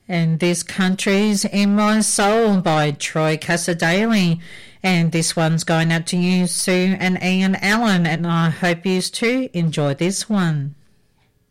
And This Country's in My Soul by Troy Cassadaly. And this one's going out to you, Sue and Ian Allen, and I hope you too enjoy this one.